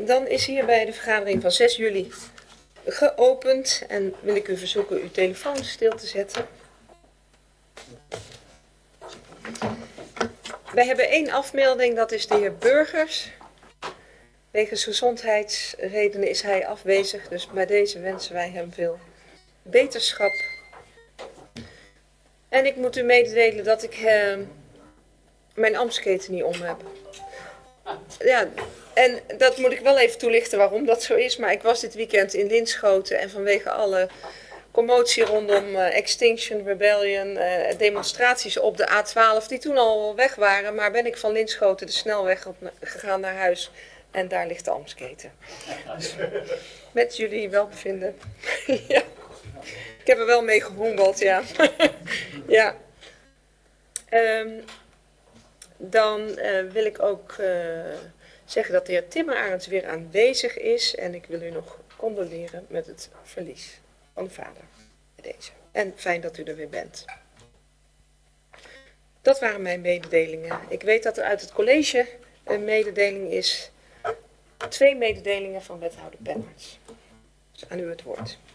Dan is hierbij de vergadering van 6 juli geopend en wil ik u verzoeken uw telefoon stil te zetten. Wij hebben 1 afmelding, dat is de heer Burgers. Wegens gezondheidsredenen is hij afwezig, dus bij deze wensen wij hem veel beterschap. En ik moet u mededelen dat ik mijn ambtsketen niet om heb. Ja, en dat moet ik wel even toelichten waarom dat zo is. Maar ik was dit weekend in Linschoten en vanwege alle commotie rondom Extinction Rebellion, demonstraties op de A12 die toen al weg waren. Maar ben ik van Linschoten de snelweg op gegaan naar huis en daar ligt de ambtsketen. Dus, met jullie welbevinden. Ja. Ik heb er wel mee gehoengeld, ja. Ja. Dan wil ik ook zeggen dat de heer Timmer-Arends weer aanwezig is. En ik wil u nog condoleren met het verlies van de vader. Deze. En fijn dat u er weer bent. Dat waren mijn mededelingen. Ik weet dat er uit het college een mededeling is. 2 mededelingen van wethouder Pennerts. Dus aan u het woord.